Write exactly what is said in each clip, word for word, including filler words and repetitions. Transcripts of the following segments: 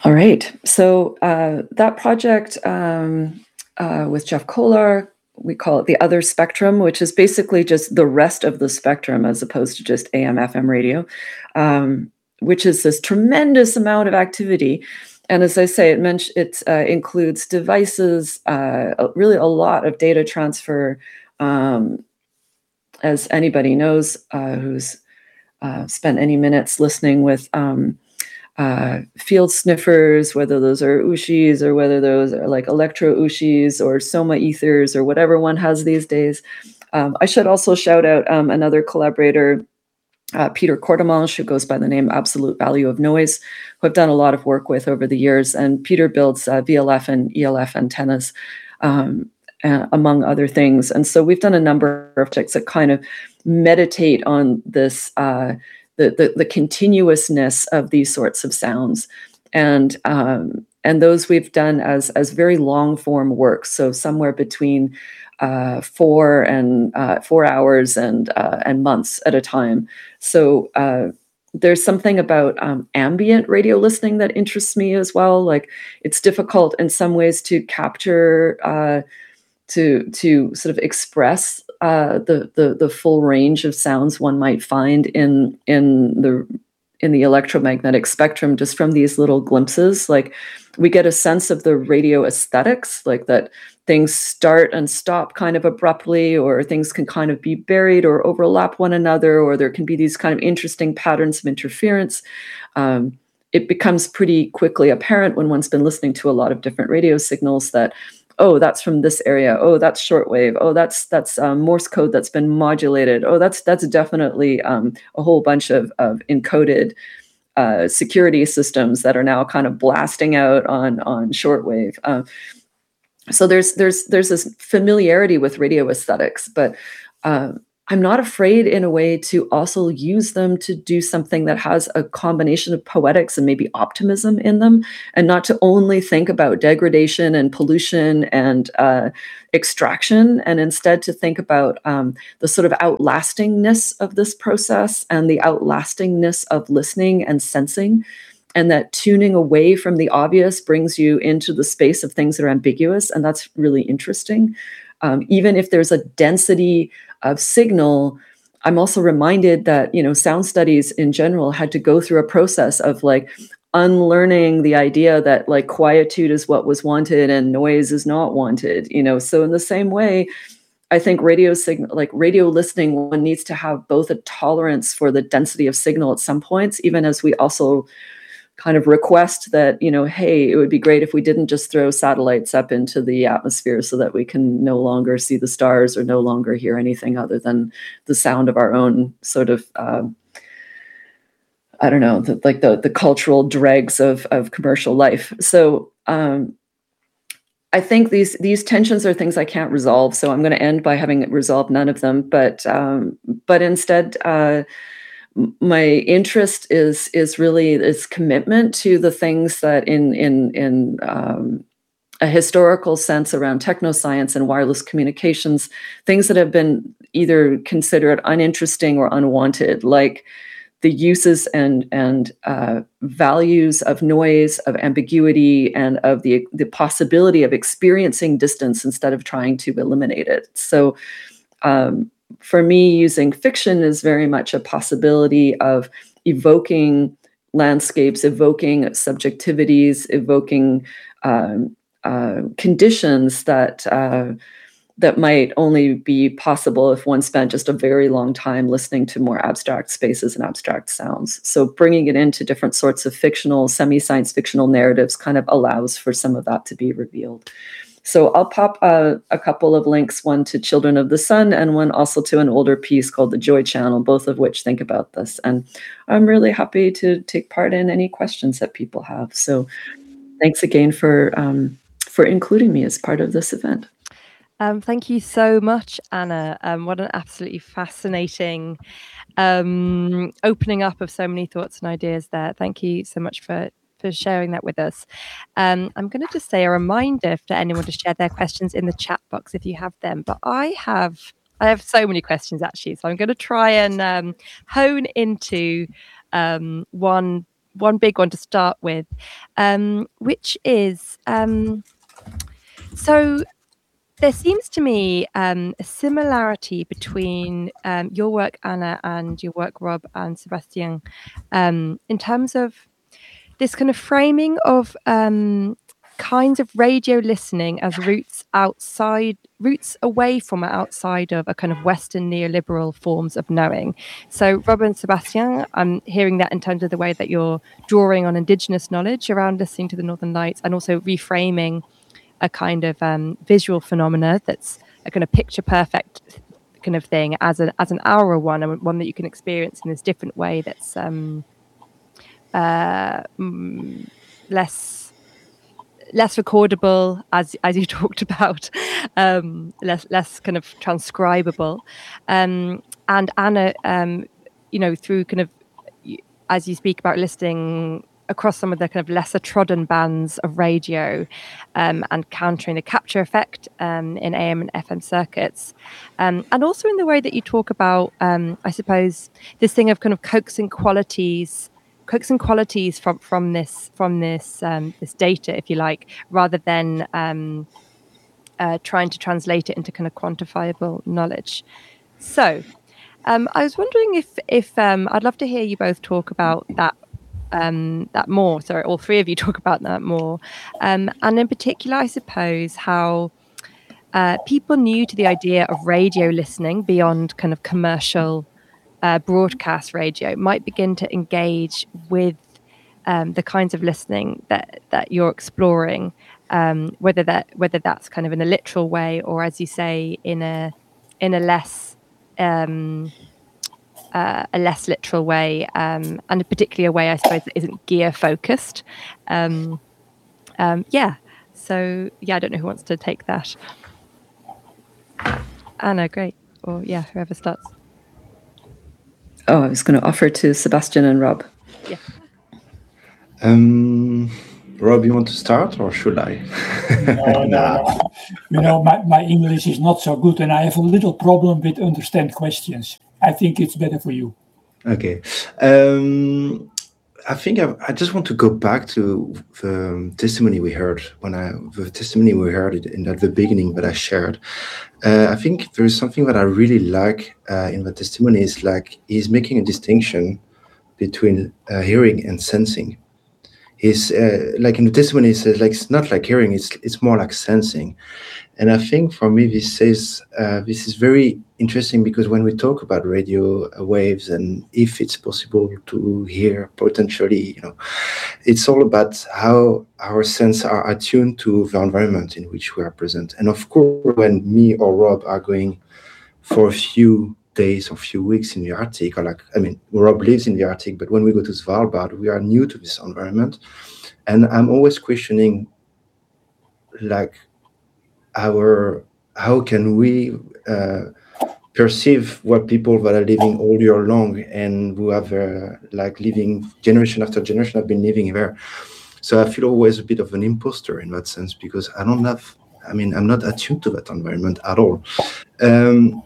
All right. So uh, that project um, uh, with Jeff Kolar, we call it the other spectrum, which is basically just the rest of the spectrum as opposed to just A M F M radio, um, which is this tremendous amount of activity. And as I say, it, men- it uh, includes devices, uh, really a lot of data transfer. Um, as anybody knows uh, who's uh, spent any minutes listening with um, uh, field sniffers, whether those are Ushis or whether those are like electro Ushis or Soma ethers or whatever one has these days. Um, I should also shout out um, another collaborator, uh, Peter Courtemanche, who goes by the name Absolute Value of Noise, who I've done a lot of work with over the years. And Peter builds uh, V L F and E L F antennas, um, uh, among other things. And so we've done a number of projects that kind of meditate on this uh, The, the the continuousness of these sorts of sounds, and um, and those we've done as as very long form work. So somewhere between uh, four and uh, four hours and uh, and months at a time. So uh, there's something about um, ambient radio listening that interests me as well. Like it's difficult in some ways to capture. Uh, to to sort of express uh, the, the the full range of sounds one might find in in the in the electromagnetic spectrum just from these little glimpses. Like we get a sense of the radio aesthetics, like that things start and stop kind of abruptly, or things can kind of be buried or overlap one another, or there can be these kind of interesting patterns of interference. Um, it becomes pretty quickly apparent when one's been listening to a lot of different radio signals that, oh, that's from this area. Oh, that's shortwave. Oh, that's that's um, Morse code that's been modulated. Oh, that's that's definitely um, a whole bunch of, of encoded uh, security systems that are now kind of blasting out on on shortwave. Uh, so there's there's there's this familiarity with radio aesthetics, but uh, I'm not afraid in a way to also use them to do something that has a combination of poetics and maybe optimism in them, and not to only think about degradation and pollution and uh, extraction, and instead to think about um, the sort of outlastingness of this process and the outlastingness of listening and sensing, and that tuning away from the obvious brings you into the space of things that are ambiguous, and that's really interesting. Um, even if there's a density of signal, I'm also reminded that, you know, sound studies in general had to go through a process of like unlearning the idea that like quietude is what was wanted and noise is not wanted, you know. So in the same way, I think radio signal, like radio listening, one needs to have both a tolerance for the density of signal at some points, even as we also kind of request that, you know, hey, it would be great if we didn't just throw satellites up into the atmosphere so that we can no longer see the stars or no longer hear anything other than the sound of our own sort of, uh, I don't know, the, like the the cultural dregs of of commercial life. So um, I think these these tensions are things I can't resolve. So I'm going to end by having resolved none of them, but um, but instead. Uh, my interest is is really this commitment to the things that in in in um, a historical sense around technoscience and wireless communications, things that have been either considered uninteresting or unwanted, like the uses and and uh, values of noise, of ambiguity, and of the the possibility of experiencing distance instead of trying to eliminate it. So. Um, For me, using fiction is very much a possibility of evoking landscapes, evoking subjectivities, evoking um, uh, conditions that uh, that might only be possible if one spent just a very long time listening to more abstract spaces and abstract sounds. So bringing it into different sorts of fictional, semi-science fictional narratives kind of allows for some of that to be revealed. So I'll pop uh, a couple of links, one to Children of the Sun and one also to an older piece called The Joy Channel, both of which think about this. And I'm really happy to take part in any questions that people have. So thanks again for um, for including me as part of this event. Um, thank you so much, Anna. Um, what an absolutely fascinating um, opening up of so many thoughts and ideas there. Thank you so much for for sharing that with us. Um, I'm going to just say a reminder for anyone to share their questions in the chat box if you have them. But I have I have so many questions actually, so I'm going to try and um, hone into um, one one big one to start with, um, which is um, so. There seems to me um, a similarity between um, your work, Anna, and your work, Rob and Sebastian, um, in terms of this kind of framing of um, kinds of radio listening as roots outside, roots away from or outside of a kind of Western neoliberal forms of knowing. So, Rob and Sebastian, I'm hearing that in terms of the way that you're drawing on Indigenous knowledge around listening to the Northern Lights, and also reframing a kind of um, visual phenomena that's a kind of picture perfect kind of thing as an as an aura one, and one that you can experience in this different way that's um, uh, mm, less less recordable, as as you talked about, um, less less kind of transcribable. Um, and Anna, um, you know, through kind of as you speak about listening across some of the kind of lesser trodden bands of radio, um, and countering the capture effect um, in A M and F M circuits, um, and also in the way that you talk about, um, I suppose, this thing of kind of coaxing qualities, coaxing qualities from from this from this um, this data, if you like, rather than um, uh, trying to translate it into kind of quantifiable knowledge. So, um, I was wondering if if um, I'd love to hear you both talk about that. Um, that more, sorry, all three of you talk about that more. Um, and in particular, I suppose, how uh, people new to the idea of radio listening beyond kind of commercial uh, broadcast radio might begin to engage with um, the kinds of listening that, that you're exploring, um, whether that whether that's kind of in a literal way, or, as you say, in a in a less um, Uh, a less literal way, um, and particularly a way, I suppose, that isn't gear focused. Um, um, yeah. So yeah, I don't know who wants to take that. Anna, great. Or yeah, whoever starts. Oh, I was going to offer to Sebastian and Rob. Yeah. Um, Rob, you want to start, or should I? no, no, no. You know, my, my English is not so good, and I have a little problem with understand questions. I think it's better for you. Okay. Um, I think I, I just want to go back to the testimony we heard when I the testimony we heard in at the beginning that I shared. Uh, I think there is something that I really like uh, in the testimony is like he's making a distinction between uh, hearing and sensing. He's uh, like in the testimony, he says like it's not like hearing; it's it's more like sensing. And I think for me, this says uh, this is very interesting because when we talk about radio waves and if it's possible to hear potentially, you know, it's all about how our senses are attuned to the environment in which we are present. And of course, when me or Rob are going for a few days or few weeks in the Arctic, or like, I mean, Rob lives in the Arctic, but when we go to Svalbard, we are new to this environment. And I'm always questioning, like, our how can we uh, perceive what people that are living all year long and who have uh, like living generation after generation have been living there. So I feel always a bit of an imposter in that sense because I don't have, I mean, I'm not attuned to that environment at all. Um,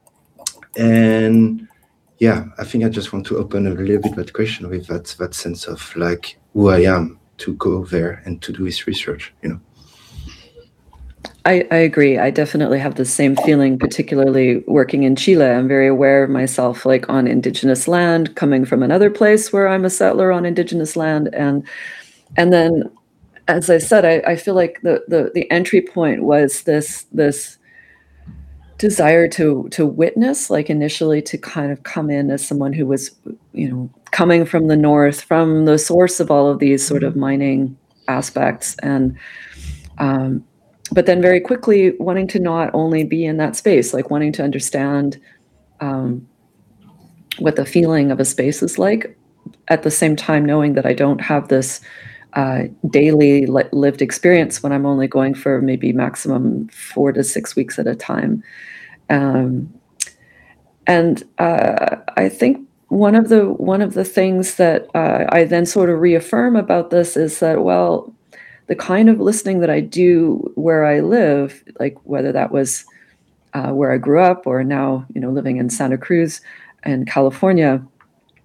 and yeah, I think I just want to open a little bit that question with that that sense of like who I am to go there and to do this research, you know. I, I agree. I definitely have the same feeling, particularly working in Chile. I'm very aware of myself, like on indigenous land, coming from another place where I'm a settler on indigenous land. And and then, as I said, I, I feel like the, the the entry point was this this desire to to witness, like initially to kind of come in as someone who was, you know, coming from the north, from the source of all of these sort of mining aspects. And um but then very quickly wanting to not only be in that space, like wanting to understand um, what the feeling of a space is like, at the same time knowing that I don't have this uh, daily li- lived experience when I'm only going for maybe maximum four to six weeks at a time. Um, and uh, I think one of the one of the things that uh, I then sort of reaffirm about this is that, well, the kind of listening that I do where I live, like whether that was uh, where I grew up or now, you know, living in Santa Cruz in California,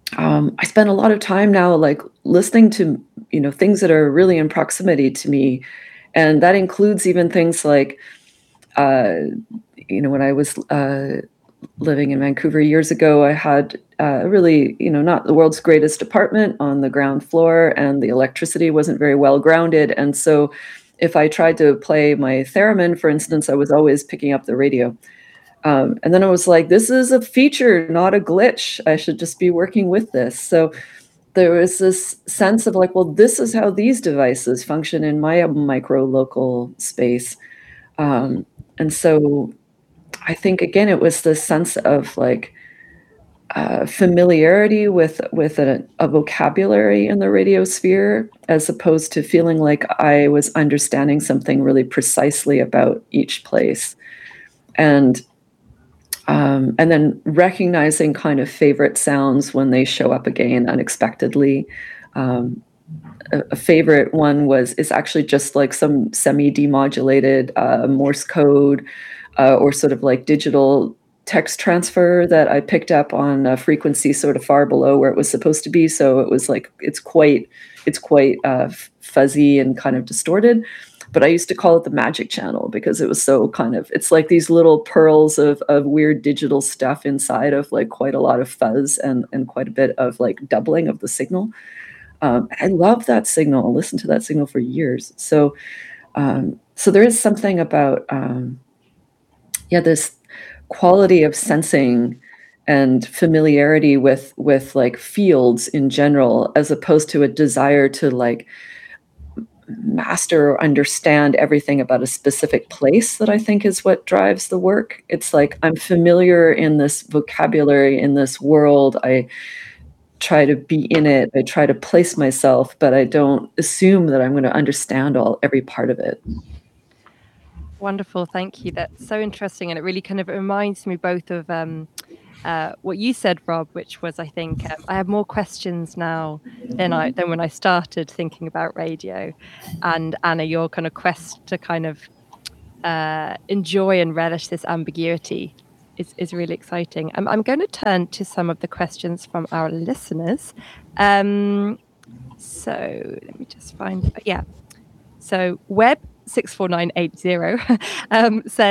um, I spend a lot of time now, like listening to, you know, things that are really in proximity to me. And that includes even things like, uh, you know, when I was uh, living in Vancouver years ago, I had uh, really, you know, not the world's greatest apartment on the ground floor, and the electricity wasn't very well grounded. And so if I tried to play my theremin, for instance, I was always picking up the radio. Um, and then I was like, this is a feature, not a glitch. I should just be working with this. So there was this sense of like, well, this is how these devices function in my micro local space. Um, and so I think, again, it was this sense of like uh, familiarity with with a, a vocabulary in the radio sphere, as opposed to feeling like I was understanding something really precisely about each place. And um, and then recognizing kind of favorite sounds when they show up again unexpectedly. Um, a, a favorite one was is actually just like some semi-demodulated uh, Morse code uh, or sort of like digital text transfer that I picked up on a frequency sort of far below where it was supposed to be. So it was like it's quite it's quite uh, fuzzy and kind of distorted. But I used to call it the magic channel because it was so kind of, it's like these little pearls of, of weird digital stuff inside of like quite a lot of fuzz and, and quite a bit of like doubling of the signal. Um, I love that signal. I listened to that signal for years. So, um, so there is something about, um, yeah, this quality of sensing and familiarity with, with like fields in general, as opposed to a desire to like master or understand everything about a specific place, that I think is what drives the work. It's like I'm familiar in this vocabulary, in this world. I try to be in it. I try to place myself, but I don't assume that I'm going to understand all every part of it. Wonderful, thank you. That's so interesting, and it really kind of reminds me both of um, uh, what you said, Rob, which was, I think, um, I have more questions now than I than when I started thinking about radio, and Anna, your kind of quest to kind of uh, enjoy and relish this ambiguity is is really exciting. I'm I'm going to turn to some of the questions from our listeners. Um, so let me just find, yeah. So Web six four nine eight zero um, says,